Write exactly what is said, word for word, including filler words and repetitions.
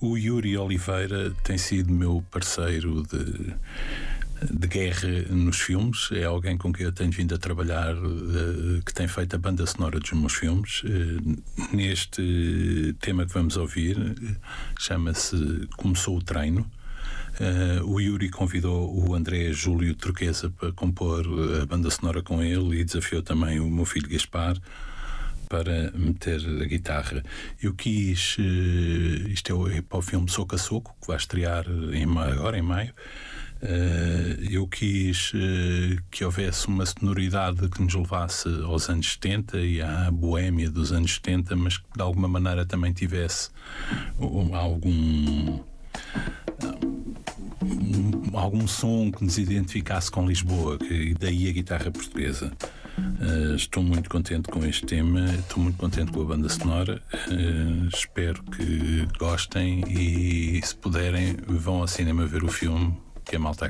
O Yuri Oliveira tem sido meu parceiro de, de guerra nos filmes. É alguém com quem eu tenho vindo a trabalhar, uh, que tem feito a banda sonora dos meus filmes. Uh, neste tema que vamos ouvir, uh, chama-se Começou o Treino. Uh, o Yuri convidou o André Júlio Turquesa para compor a banda sonora com ele e desafiou também o meu filho Gaspar para meter a guitarra. Eu quis, uh, isto é para o filme Soco a Soco, que vai estrear em, agora em maio. Uh, eu quis uh, que houvesse uma sonoridade que nos levasse aos anos setenta e à boémia dos anos setenta, mas que de alguma maneira também tivesse um, algum um, algum som que nos identificasse com Lisboa, que daí a guitarra portuguesa. Uh, estou muito contente com este tema, estou muito contente com a banda sonora. Uh, espero que gostem e, se puderem, vão ao cinema ver o filme, que a malta